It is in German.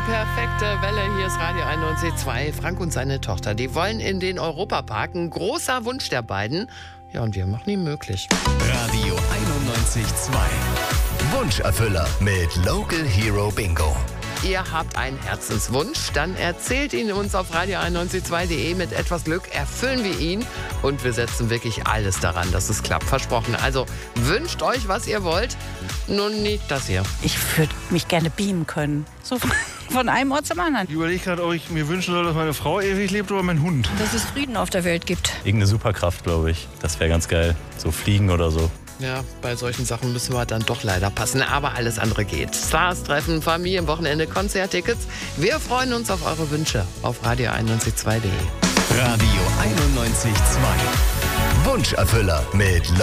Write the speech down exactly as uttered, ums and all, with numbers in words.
perfekte Welle. Hier ist Radio einundneunzig Komma zwei. Frank und seine Tochter, die wollen in den Europapark. Ein großer Wunsch der beiden. Ja, und wir machen ihn möglich. Radio einundneunzig Komma zwei. Wunscherfüller mit Local Hero Bingo. Ihr habt einen Herzenswunsch, dann erzählt ihn uns auf radio einundneunzig Komma zwei punkt de. Mit etwas Glück erfüllen wir ihn und wir setzen wirklich alles daran, dass es klappt. Versprochen. Also wünscht euch, was ihr wollt, nur nicht das hier. Ich würde mich gerne beamen können. So von, von einem Ort zum anderen. Ich überlege gerade, ob ich mir wünschen soll, dass meine Frau ewig lebt oder mein Hund. Dass es Frieden auf der Welt gibt. Irgendeine Superkraft, glaube ich. Das wäre ganz geil. So fliegen oder so. Ja, bei solchen Sachen müssen wir dann doch leider passen, aber alles andere geht. Stars treffen, Familienwochenende, Konzerttickets. Wir freuen uns auf eure Wünsche auf radio einundneunzig Komma zwei punkt de. Radio einundneunzig Komma zwei. Wunscherfüller mit